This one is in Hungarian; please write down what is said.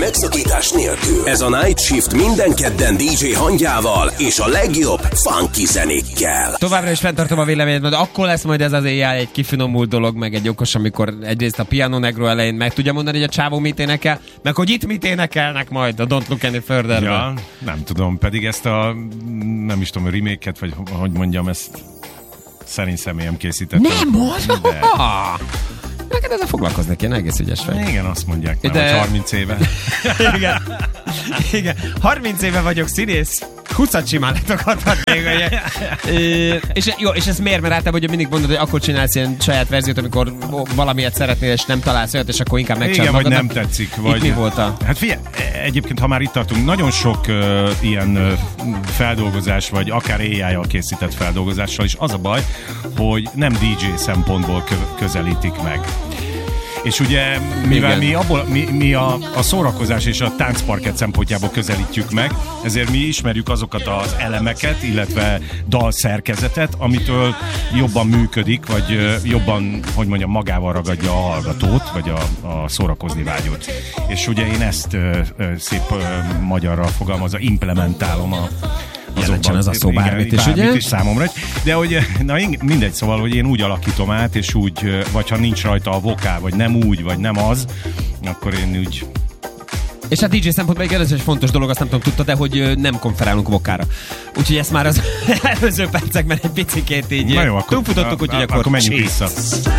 megszakítás nélkül. Ez a Night Shift minden kedden DJ hangjával és a legjobb funky zenékkel. Továbbra is fenntartom a véleményet, de akkor lesz majd ez az éjjel egy kifinomult dolog, meg egy okos, amikor egyrészt a Piano Negro elején meg tudja mondani, hogy a csávó mit énekel, meg hogy itt mit énekelnek majd a Don't Look Any Further. Ja, nem tudom, pedig ezt a, nem is tudom, a remake-et, vagy hogy mondjam, ezt szerint személyem készítettem. Nem mondom! Neked ezzel foglalkozni kéne, egész ügyes fej. Igen, azt mondják már, hogy 30 éve. Igen. 30 éve vagyok színész, 20-at simán letokadhatnék. És ez miért? Mert általában mindig mondod, hogy akkor csinálsz ilyen saját verziót, amikor valamilyet szeretnél, és nem találsz olyat, és akkor inkább megcsinálod magadnak. Igen, vagy nem tetszik. Vagy... mi volt a... Hát figyelj, egyébként, ha már itt tartunk, nagyon sok ilyen feldolgozás, vagy akár AI-jal készített feldolgozással is az a baj, hogy nem DJ szempontból közelítik meg. És ugye, mivel mi a szórakozás és a táncparkett szempontjából közelítjük meg, ezért mi ismerjük azokat az elemeket, illetve dalszerkezetet, amitől jobban működik, vagy jobban, hogy mondjam, magával ragadja a hallgatót, vagy a szórakozni vágyót. És ugye én ezt szép magyarra fogalmazva implementálom jelentsen ez a szó bármit is, ugye? Is számomra. De hogy, na mindegy, szóval, hogy én úgy alakítom át, és úgy, vagy ha nincs rajta a vokál, vagy nem úgy, vagy nem az, akkor én úgy... És a DJ szempontból ez egy fontos dolog, azt nem tudom, tudtad, de hogy nem konferálunk vokára. Úgyhogy ezt már az előző percekben egy picikét így túlfutottuk, úgyhogy akkor menjünk vissza.